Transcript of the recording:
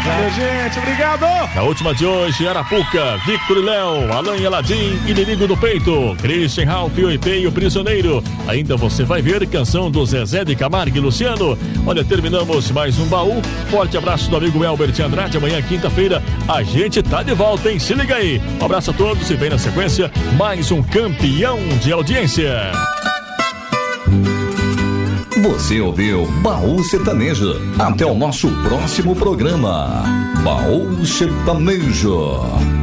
Valeu, gente, obrigado! Na última de hoje, Arapuca, Victor e Léo, Alan e Aladim, Inimigo do Peito, Christian, Ralph, o IP e o Prisioneiro. Ainda você vai ver canção do Zezé de Camargo e Luciano. Olha, terminamos mais um baú. Forte abraço do amigo Elbert Andrade. Amanhã, quinta-feira, a gente tá de volta, hein? Se liga aí. Um abraço a todos e vem na sequência mais um campeão de audiência. Você ouviu Baú Sertanejo. Até o nosso próximo programa. Baú Sertanejo.